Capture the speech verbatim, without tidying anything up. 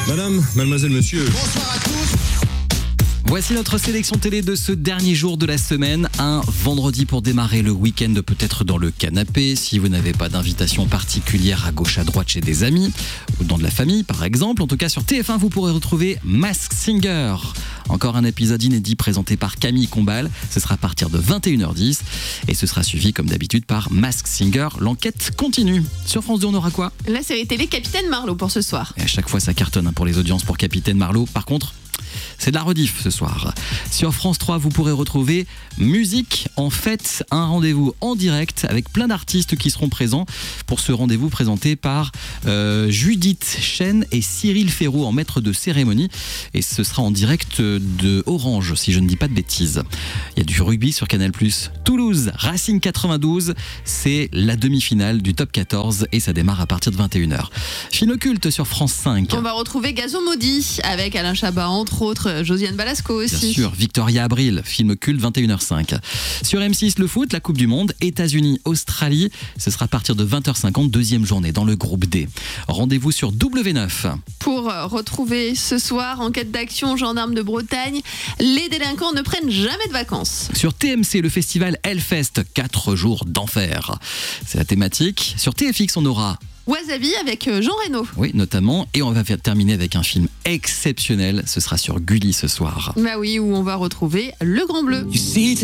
Madame, mademoiselle, monsieur. Bonsoir à tous. Voici notre sélection télé de ce dernier jour de la semaine, un vendredi pour démarrer le week-end, peut-être dans le canapé, si vous n'avez pas d'invitation particulière à gauche à droite chez des amis, ou dans de la famille par exemple. En tout cas sur T F un, vous pourrez retrouver Masked Singer. Encore un épisode inédit présenté par Camille Combal, ce sera à partir de vingt et une heures dix, et ce sera suivi comme d'habitude par Masked Singer. L'enquête continue. Sur France deux, on aura quoi ? La série télé Capitaine Marlowe pour ce soir. Et à chaque fois ça cartonne hein, pour les audiences pour Capitaine Marlowe. Par contre, c'est de la rediff ce soir. Sur France trois, vous pourrez retrouver Musique en fête, un rendez-vous en direct avec plein d'artistes qui seront présents pour ce rendez-vous présenté par euh, Judith Chen et Cyril Ferraud en maître de cérémonie. Et ce sera en direct de Orange, si je ne dis pas de bêtises. Il y a du rugby sur Canal plus. Toulouse, Racing quatre-vingt-douze, c'est la demi-finale du top quatorze et ça démarre à partir de vingt et une heures. Film occulte sur France cinq. On va retrouver Gazon maudit avec Alain Chabat entre autres, Josiane Balasco aussi. Bien sûr, Victoria Abril, film culte, vingt et une heures cinq. Sur M six, le foot, la Coupe du Monde, États-Unis, Australie, ce sera à partir de vingt heures cinquante, deuxième journée dans le groupe D. Rendez-vous sur W neuf. Pour retrouver ce soir, enquête d'action, gendarme de Bretagne, les délinquants ne prennent jamais de vacances. Sur T M C, le festival Hellfest, quatre jours d'enfer. C'est la thématique. Sur T F X, on aura Wasabi avec Jean Reno. Oui, notamment. Et on va faire terminer avec un film exceptionnel. Ce sera sur Gulli ce soir. Bah oui, où on va retrouver Le Grand Bleu.